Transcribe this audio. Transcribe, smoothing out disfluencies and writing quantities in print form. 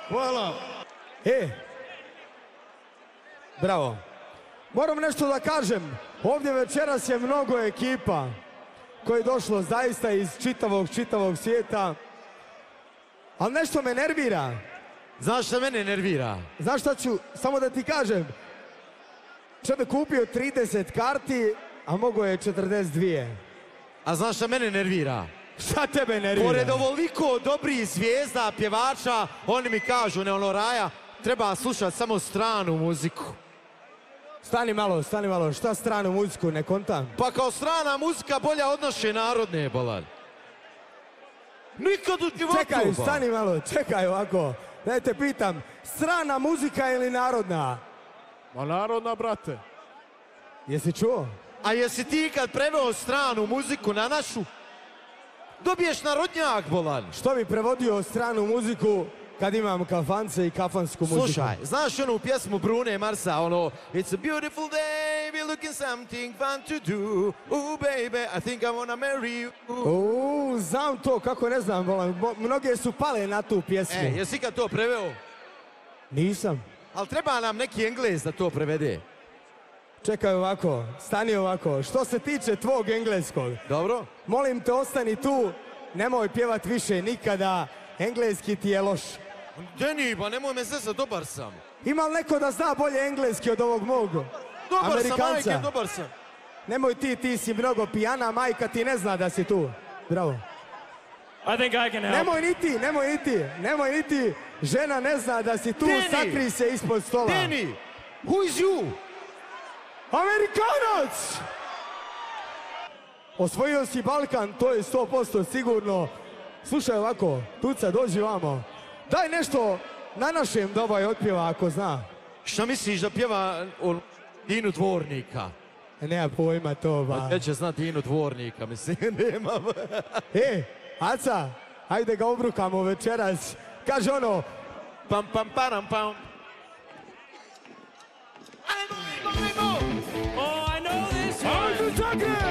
Hvala. Bravo. Moram nešto da kažem. Ovdje večeras je mnogo ekipa koje je došlo zaista iz čitavog svijeta. Ali nešto me nervira. Znaš šta mene nervira? Znaš šta ću, samo da ti kažem. Čovjek kupio 30 karti, a mogo je 42. A znaš šta mene nervira? Šta tebe nervira? Pored ovoliko dobrih zvijezda, pjevača, oni mi kažu, ne ono Raja, treba slušati samo stranu muziku. Stani malo, šta stranu muziku, ne kontam? Pa kao strana muzika bolja od naše narodne, bolan. Nikad u životu, Čekaj, stani malo, čekaj ovako. Da te pitam, strana muzika ili narodna? Ma narodna, brate. Jesi čuo? A jesi ti kad preveo stranu muziku na našu, dobiješ narodnjak, bolan. Što bi prevodio stranu muziku kad imam kafance i kafansku muziku? Slušaj, znaš onu pjesmu Brune Marsa, ono It's a beautiful day, we're looking something fun to do. Ooh baby, I think I wanna marry you. Znam to, kako ne znam, volim. Mnoge su pale na tu pjesmu. Jesi kad to preveo? Nisam. Ali treba nam neki Englez da to prevede. Čekaj ovako, stani ovako. Što se tiče tvog engleskog, dobro, molim te, ostani tu, nemoj pjevat više nikada, engleski ti je loš. Deni, pa nemoj me zezat, dobar sam. Ima li neko da zna bolje engleski od ovog mog Dobar Amerikanca? sam, majke, dobar sam. Nemoj ti si mnogo pijana, majka ti ne zna da si tu. Bravo. I think I can help. Nemoj niti, žena ne zna da si tu, Deni! sakri se ispod stola. Deni, who is you? Amerikanac! Osvojio si Balkan, to je 100% sigurno. Slušaj ovako, Tuca, dođi vamo. Daj nešto na našem da ovaj otpjeva ako zna. Šta misliš da pjeva o Dinu Dvornika? Nema pojma to, ba. Gdje će znat Dinu Dvornika, mislim, nemam. Aca, ajde ga obrukamo večeras. Kaže ono... Pam, pam, param, pam. Oh, I know this one. Ajde, čakaj!